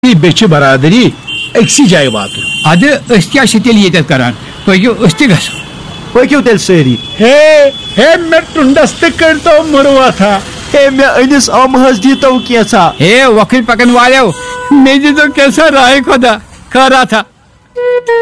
बेच बरादरी अक्सी जाय वात अद क्या तेल करान पकू पकू तेल सारी हे हे मे टुंडस तो मुरवा था हे मे अनिस अमहस दीतो कैसा हे वक्त पकन वाले मे दीतो कैसा राय खुदा खा रहा था।